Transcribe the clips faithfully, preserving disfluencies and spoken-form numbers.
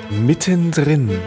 Mittendrin.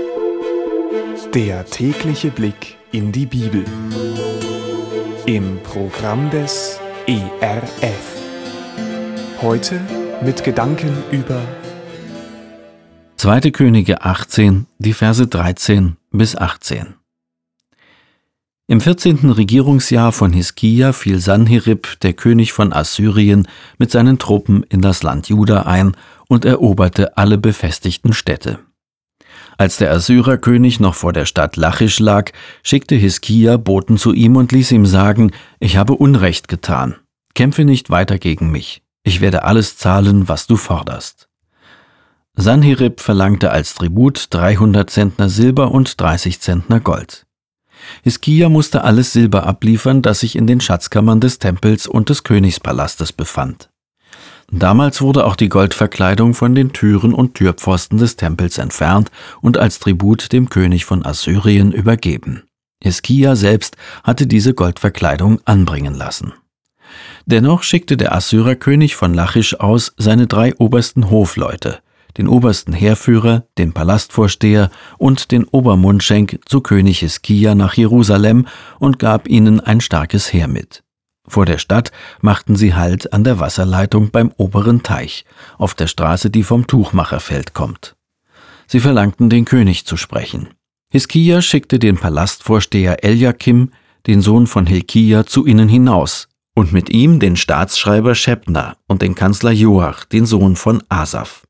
Der tägliche Blick in die Bibel. Im Programm des E R F. Heute mit Gedanken über zweite Könige achtzehn, die Verse dreizehn bis achtzehn. Im vierzehnten Regierungsjahr von Hiskia fiel Sanherib, der König von Assyrien, mit seinen Truppen in das Land Juda ein und eroberte alle befestigten Städte. Als der Assyrerkönig noch vor der Stadt Lachisch lag, schickte Hiskia Boten zu ihm und ließ ihm sagen: Ich habe Unrecht getan. Kämpfe nicht weiter gegen mich. Ich werde alles zahlen, was du forderst. Sanherib verlangte als Tribut dreihundert Zentner Silber und dreißig Zentner Gold. Hiskia musste alles Silber abliefern, das sich in den Schatzkammern des Tempels und des Königspalastes befand. Damals wurde auch die Goldverkleidung von den Türen und Türpfosten des Tempels entfernt und als Tribut dem König von Assyrien übergeben. Hiskia selbst hatte diese Goldverkleidung anbringen lassen. Dennoch schickte der Assyrerkönig von Lachisch aus seine drei obersten Hofleute, den obersten Heerführer, den Palastvorsteher und den Obermundschenk zu König Hiskia nach Jerusalem und gab ihnen ein starkes Heer mit. Vor der Stadt machten sie Halt an der Wasserleitung beim oberen Teich, auf der Straße, die vom Tuchmacherfeld kommt. Sie verlangten, den König zu sprechen. Hiskia schickte den Palastvorsteher Eljakim, den Sohn von Hilkia, zu ihnen hinaus und mit ihm den Staatsschreiber Schebna und den Kanzler Joach, den Sohn von Asaph.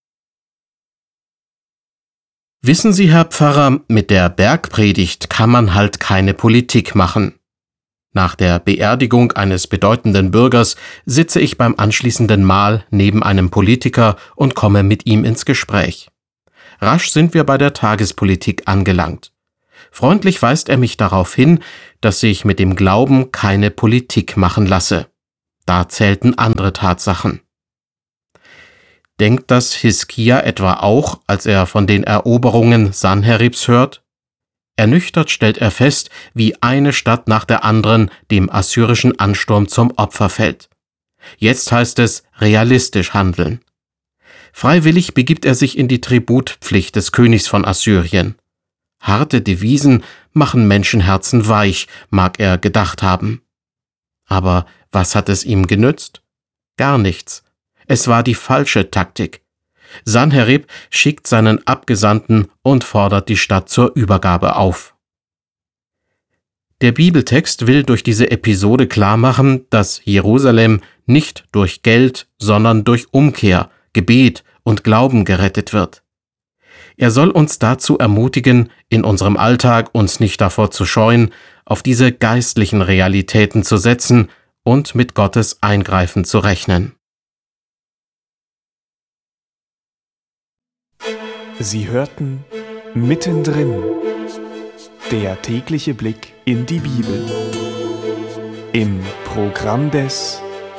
Wissen Sie, Herr Pfarrer, mit der Bergpredigt kann man halt keine Politik machen. Nach der Beerdigung eines bedeutenden Bürgers sitze ich beim anschließenden Mahl neben einem Politiker und komme mit ihm ins Gespräch. Rasch sind wir bei der Tagespolitik angelangt. Freundlich weist er mich darauf hin, dass sich mit dem Glauben keine Politik machen lasse. Da zählten andere Tatsachen. Denkt das Hiskia etwa auch, als er von den Eroberungen Sanheribs hört? Ernüchtert stellt er fest, wie eine Stadt nach der anderen dem assyrischen Ansturm zum Opfer fällt. Jetzt heißt es realistisch handeln. Freiwillig begibt er sich in die Tributpflicht des Königs von Assyrien. Harte Devisen machen Menschenherzen weich, mag er gedacht haben. Aber was hat es ihm genützt? Gar nichts. Es war die falsche Taktik. Sanherib schickt seinen Abgesandten und fordert die Stadt zur Übergabe auf. Der Bibeltext will durch diese Episode klarmachen, dass Jerusalem nicht durch Geld, sondern durch Umkehr, Gebet und Glauben gerettet wird. Er soll uns dazu ermutigen, in unserem Alltag uns nicht davor zu scheuen, auf diese geistlichen Realitäten zu setzen und mit Gottes Eingreifen zu rechnen. Sie hörten Mittendrin. Der tägliche Blick in die Bibel. Im Programm des